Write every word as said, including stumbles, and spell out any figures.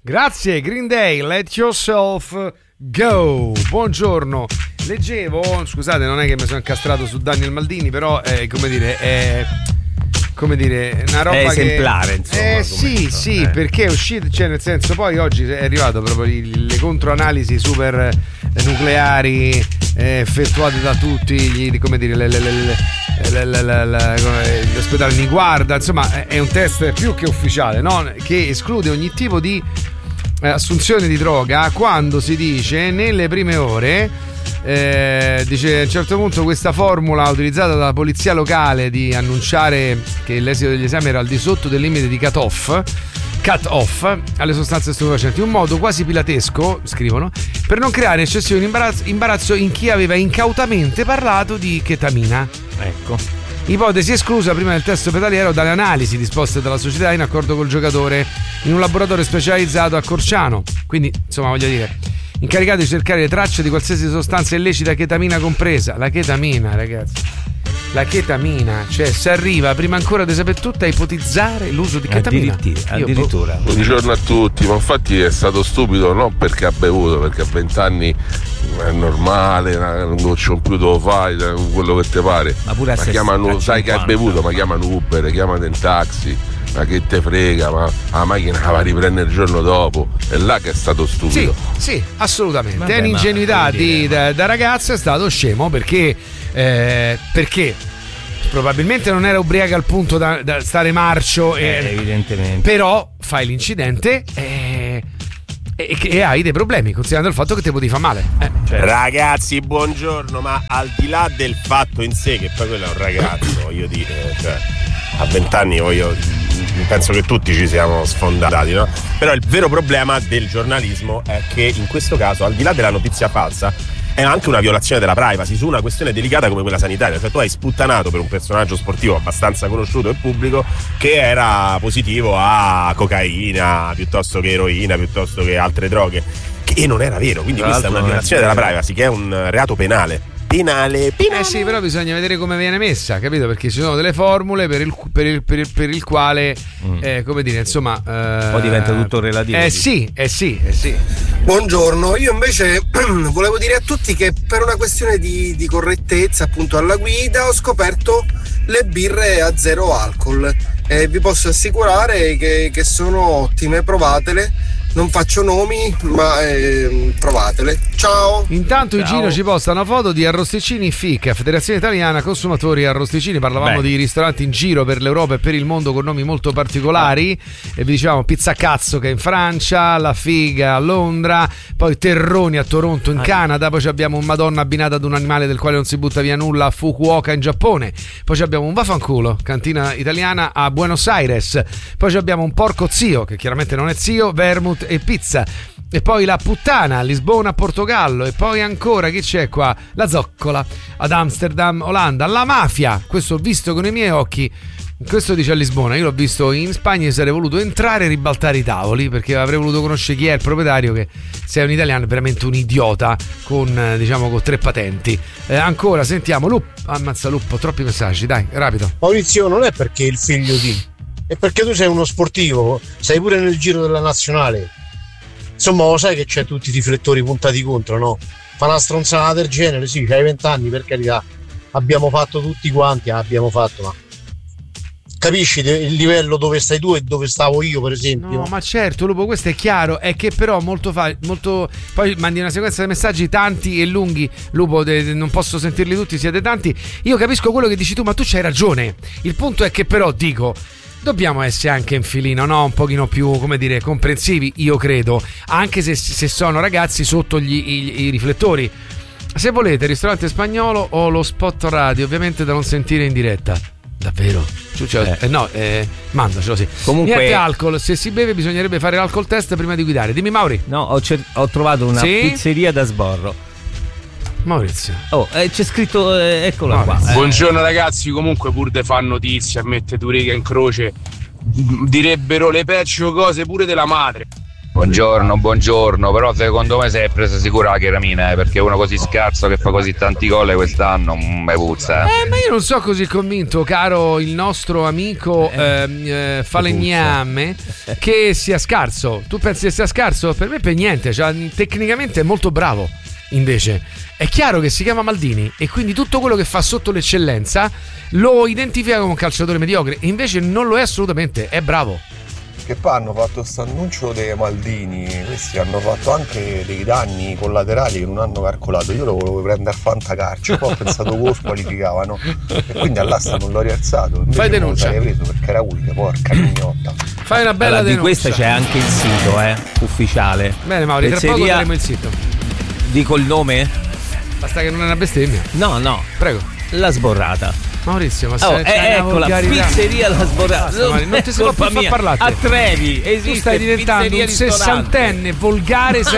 Grazie, Green Day, Let Yourself Go. Buongiorno. Leggevo, scusate, non è che mi sono incastrato su Daniel Maldini, però è, come dire, è come dire, una roba è esemplare, che, insomma. Eh sì, sì, eh. perché è uscito, cioè nel senso, poi oggi è arrivato proprio le controanalisi super nucleari eh, effettuate da tutti gli, come dire, le, le, le, le, le, le, le, gli ospedali Niguarda, insomma è un test più che ufficiale, no? Che esclude ogni tipo di eh, assunzione di droga quando si dice nelle prime ore. Eh, dice a un certo punto questa formula utilizzata dalla polizia locale di annunciare che l'esito degli esami era al di sotto del limite di cut off cut off alle sostanze stupefacenti, un modo quasi pilatesco, scrivono, per non creare eccessivo imbarazzo, imbarazzo in chi aveva incautamente parlato di chetamina. Ecco, ipotesi esclusa prima del test ospedaliero dalle analisi disposte dalla società in accordo col giocatore in un laboratorio specializzato a Corciano. Quindi insomma, voglio dire, incaricato di cercare le tracce di qualsiasi sostanza illecita, chetamina compresa. La chetamina, ragazzi, la chetamina, cioè si arriva prima ancora di sapere tutto a ipotizzare l'uso di chetamina. Addirittura, addirittura. Buongiorno a tutti, ma infatti è stato stupido non perché ha bevuto, perché a vent'anni è normale, un goccio in più te lo fai, quello che ti pare. Ma pure a ma chiamano, sai che hai bevuto, ma chiamano Uber, chiamano in taxi. Ma che te frega, ma la macchina la va a riprendere il giorno dopo. È là che è stato stupido. Sì, sì, assolutamente. Vabbè, è un'ingenuità di, da, da ragazzo, è stato scemo perché eh, perché probabilmente non era ubriaca al punto da, da stare marcio, eh, e, evidentemente. Però fai l'incidente e, e, e hai dei problemi, considerando il fatto che te potevi far male. Eh. Cioè. Ragazzi, buongiorno, ma al di là del fatto in sé, che poi quello è un ragazzo, voglio dire, cioè, a vent'anni voglio. Penso che tutti ci siamo sfondati, no? Però il vero problema del giornalismo è che in questo caso, al di là della notizia falsa, è anche una violazione della privacy su una questione delicata come quella sanitaria. Cioè tu hai sputtanato per un personaggio sportivo abbastanza conosciuto e pubblico che era positivo a cocaina piuttosto che eroina, piuttosto che altre droghe, che non era vero. Quindi questa è una violazione della privacy, che è un reato penale. Penale, penale. Eh sì, però bisogna vedere come viene messa, capito? Perché ci sono delle formule per il, per il, per il, per il quale, mm. eh, come dire, insomma, eh, poi diventa tutto relativo. Eh sì, eh sì, eh sì. Buongiorno, io invece volevo dire a tutti che per una questione di, di correttezza appunto alla guida ho scoperto le birre a zero alcol e vi posso assicurare che, che sono ottime, provatele. Non faccio nomi, ma eh, provatele. Ciao. Intanto Ciao. il Gino ci posta una foto di arrosticini F I C, Federazione Italiana Consumatori Arrosticini. Parlavamo Beh. di ristoranti in giro per l'Europa e per il mondo con nomi molto particolari. E vi dicevamo Pizza Cazzo che è in Francia, La Figa a Londra, poi Terroni a Toronto in ah. Canada, poi abbiamo un Madonna abbinata ad un animale del quale non si butta via nulla a Fukuoka in Giappone, poi abbiamo un Vaffanculo, cantina italiana a Buenos Aires, poi abbiamo un Porco Zio, che chiaramente non è zio, vermouth e pizza, e poi la Puttana a Lisbona, Portogallo, e poi ancora chi c'è qua? La Zoccola ad Amsterdam, Olanda, la Mafia, questo ho visto con i miei occhi. Questo dice a Lisbona, io l'ho visto in Spagna e sarei voluto entrare e ribaltare i tavoli perché avrei voluto conoscere chi è il proprietario, che se è un italiano è veramente un idiota con, diciamo, con tre patenti. Eh, ancora sentiamo Lup, ammazza Lupo, troppi messaggi, dai, rapido. Maurizio, non è perché il figlio di, è perché tu sei uno sportivo, sei pure nel giro della nazionale. Insomma, lo sai che c'è tutti i riflettori puntati contro, no? Fa una stronzata del genere, sì, c'hai vent'anni, per carità, abbiamo fatto tutti quanti, abbiamo fatto, ma capisci il livello dove stai tu e dove stavo io, per esempio? No, ma certo, Lupo, questo è chiaro. È che però molto fa, molto poi mandi una sequenza di messaggi tanti e lunghi, Lupo, de, de, non posso sentirli tutti, siete tanti. Io capisco quello che dici tu, ma tu c'hai ragione. Il punto è che però dico, dobbiamo essere anche in filino, no? Un pochino più, come dire, comprensivi, io credo, anche se, se sono ragazzi sotto gli, i, i riflettori. Se volete, ristorante spagnolo o lo spot radio, ovviamente da non sentire in diretta. Davvero? Cioè, eh. Eh, no, eh, mandacelo, sì. Comunque, niente alcol, se si beve bisognerebbe fare l'alcol test prima di guidare. Dimmi, Mauri. No, ho, cer- ho trovato una sì? pizzeria da sborro. Maurizio. Oh, eh, c'è scritto, eh, eccola Maurizio. qua. Eh. Buongiorno ragazzi, comunque pur de fa notizia, mette due righe in croce, direbbero le peggio cose pure della madre. Buongiorno, buongiorno, però secondo me si è presa sicura la Chiaramina, eh, perché uno così scarso che fa così tanti gol quest'anno mi puzza. Eh. eh, ma io non sono così convinto, caro il nostro amico eh, eh, Falegname, che sia scarso. Tu pensi che sia scarso? Per me per niente, cioè, tecnicamente è molto bravo. Invece è chiaro che si chiama Maldini e quindi tutto quello che fa sotto l'eccellenza lo identifica come un calciatore mediocre, e invece non lo è assolutamente, è bravo. Che poi hanno fatto questo annuncio dei Maldini, questi hanno fatto anche dei danni collaterali che non hanno calcolato. Io lo volevo prendere a fantacalcio, poi ho pensato che lo squalificavano e quindi all'asta non l'ho rialzato. Invece fai denuncia, l'hai preso perché era utile, porca mignotta. Fai una bella allora, denuncia. Di questa c'è anche il sito eh, ufficiale. Bene Mauri, tra poco daremo il sito. Dico il nome? Basta che non è una bestemmia. No, no. Prego. La Sborrata. Maurizio, ma oh, eh, ecco la pizzeria La Sborrata. Basta, non, non ti si può più far parlare. A Trevi esiste. Tu stai diventando un sessantenne volgare.